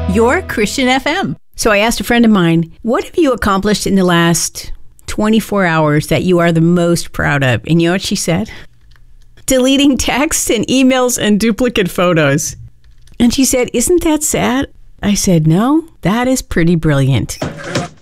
your Christian FM. So I asked a friend of mine, what have you accomplished in the last 24 hours that you are the most proud of? And you know what she said? Deleting texts and emails and duplicate photos. And she said, isn't that sad? I said, no, that is pretty brilliant.